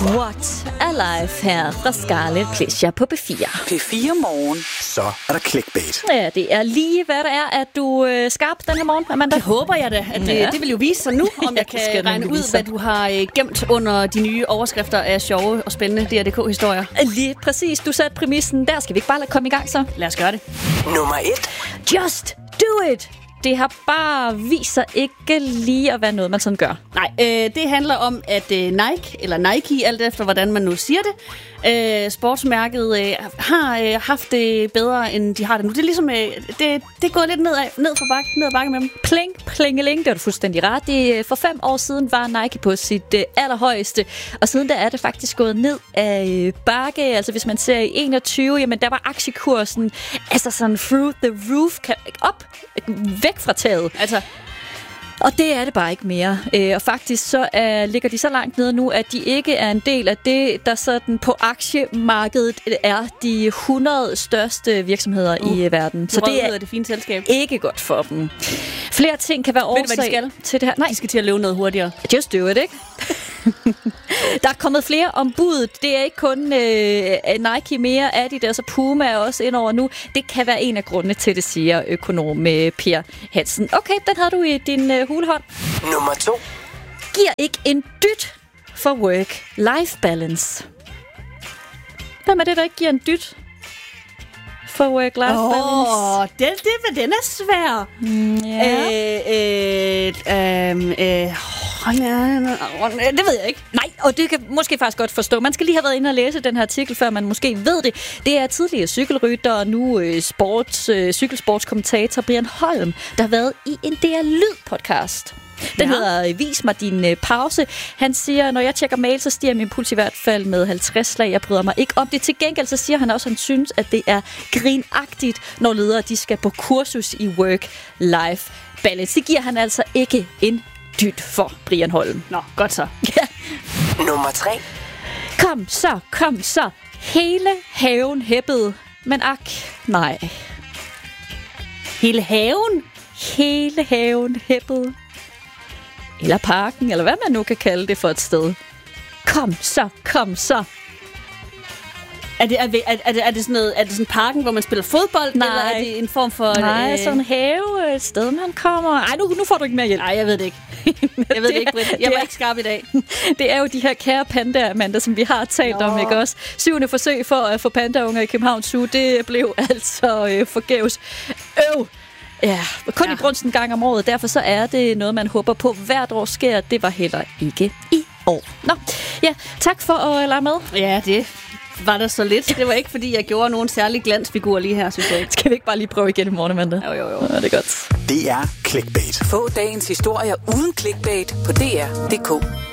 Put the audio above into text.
What a Life her fra Scarlet Pleasure på P4. P4 Morgen. Så er der clickbait. Ja, det er lige hvad det er, at du skarp den her morgen, Amanda. Det håber jeg da, at det vil jo vise sig nu, om jeg kan regne ud, hvad du har gemt under de nye overskrifter af sjove og spændende DR.dk-historier. Lige præcis, du satte præmissen. Der skal vi ikke bare komme i gang så. Lad os gøre det. Nummer 1. Just do it! Det har bare vist sig ikke lige at være noget, man sådan gør. Nej, det handler om, at Nike, alt efter hvordan man nu siger det, sportsmærket har haft det bedre, end de har det nu. Det er ligesom, det er gået lidt ned ad bakke med dem. Plingeling, det har du fuldstændig ret. For 5 år siden var Nike på sit allerhøjeste, og siden da er det faktisk gået ned af bakke. Altså hvis man ser i 21, jamen der var aktiekursen altså sådan through the roof, op, væk fra taget. Altså. Og det er det bare ikke mere. Og faktisk så ligger de så langt nede nu, at de ikke er en del af det, der sådan på aktiemarkedet er de 100 største virksomheder i verden. Så det er det fine selskab. Ikke godt for dem. Flere ting kan være årsag til det her. Nej, de skal til at løbe noget hurtigere. Just do it, ikke? Der er kommet flere om budet. Det er ikke kun Nike mere, Adidas og Puma er også ind over nu. Det kan være en af grundene til det, siger økonom Per Hansen. Okay, den har du i din hulehånd. Nummer 2. Giver ikke en dyt for work-life balance. Hvad med det, der ikke giver en dyt for work-life balance? Den er svær. Det ved jeg ikke. Nej, og det kan måske faktisk godt forstå. Man skal lige have været inde og læse den her artikel, før man måske ved det. Det er tidligere cykelrytter og nu cykelsportskommentator Brian Holm, der har været i en DR Lyd-podcast. Den hedder Vis mig din pause. Han siger, når jeg tjekker mail, så stiger min puls i hvert fald med 50 slag. Jeg bryder mig ikke om det. Til gengæld så siger han også, at han synes, at det er grinagtigt, når ledere de skal på kursus i work-life balance. Det giver han altså ikke en dyt for, Brian Holm. Nå, godt så. Ja. Nummer 3. Kom så. Hele haven hæppede. Men nej. Hele haven? Hele haven hæppede. Eller parken, eller hvad man nu kan kalde det for et sted. Kom så. Er det sådan noget, er det sådan parken, hvor man spiller fodbold? Nej. Eller er det en form for... Nej, sådan en have, et sted, man kommer... Ej, nu får du ikke mere hjælp. Nej, jeg ved det ikke. Jeg ved det ikke, Britt. Jeg var ikke skarp i dag. Det er jo de her kære pandaer, Amanda, som vi har talt om, ikke også? 7. forsøg for at få pandaunger i København Zoo, det blev altså forgæves. Ja, kun i Brunsten gang om året. Derfor så er det noget, man håber på hvert år sker. Det var heller ikke i år. Nå, ja, tak for at lade med. Ja, det var der så lidt. Det var ikke, fordi jeg gjorde nogen særlig glansfigur lige her, synes jeg ikke. Skal vi ikke bare lige prøve igen i morgen, Amanda? Jo. Ja, det er godt. Det er clickbait. Få dagens historier uden clickbait på DR.dk.